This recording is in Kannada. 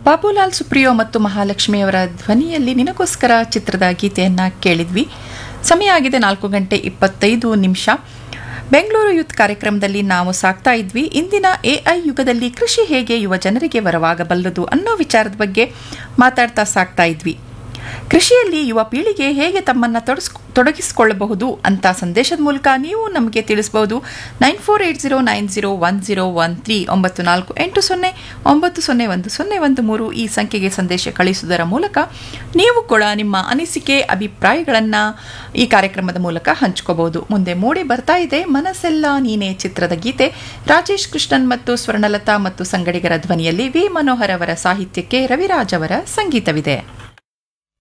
ಬಾಬುಲಾಲ್ ಸುಪ್ರಿಯೋ ಮತ್ತು ಮಹಾಲಕ್ಷ್ಮಿಯವರ ಧ್ವನಿಯಲ್ಲಿ ನಿನಗೋಸ್ಕರ ಚಿತ್ರದ ಗೀತೆಯನ್ನು ಕೇಳಿದ್ವಿ. ಸಮಯ ಆಗಿದೆ 4:25. ಬೆಂಗಳೂರು ಯೂತ್ ಕಾರ್ಯಕ್ರಮದಲ್ಲಿ ನಾವು ಸಾಕ್ತಾ ಇದ್ವಿ. ಇಂದಿನ AI ಯುಗದಲ್ಲಿ ಕೃಷಿ ಹೇಗೆ ಯುವ ಜನರಿಗೆ ವರವಾಗಬಲ್ಲದು ಅನ್ನೋ ವಿಚಾರದ ಬಗ್ಗೆ ಮಾತಾಡ್ತಾ ಸಾಕ್ತಾ ಇದ್ವಿ. ಕೃಷಿಯಲ್ಲಿ ಯುವ ಪೀಳಿಗೆ ಹೇಗೆ ತಮ್ಮನ್ನು ತೊಡಗಿಸಿಕೊಳ್ಳಬಹುದು ಅಂತ ಸಂದೇಶದ ಮೂಲಕ ನೀವು ನಮಗೆ ತಿಳಿಸಬಹುದು. 9480901013 9480901013 ಈ ಸಂಖ್ಯೆಗೆ ಸಂದೇಶ ಕಳಿಸುವುದರ ಮೂಲಕ ನೀವು ಕೂಡ ನಿಮ್ಮ ಅನಿಸಿಕೆ ಅಭಿಪ್ರಾಯಗಳನ್ನು ಈ ಕಾರ್ಯಕ್ರಮದ ಮೂಲಕ ಹಂಚ್ಕೋಬಹುದು. ಮುಂದೆ ಮೂಡಿ ಬರ್ತಾ ಇದೆ ಮನಸ್ಸೆಲ್ಲ ನೀನೇ ಚಿತ್ರದ ಗೀತೆ. ರಾಜೇಶ್ ಕೃಷ್ಣನ್ ಮತ್ತು ಸ್ವರ್ಣಲತಾ ಮತ್ತು ಸಂಗಡಿಗರ ಧ್ವನಿಯಲ್ಲಿ ವಿ ಮನೋಹರ್ ಅವರ ಸಾಹಿತ್ಯಕ್ಕೆ ರವಿರಾಜ್ ಅವರ ಸಂಗೀತವಿದೆ.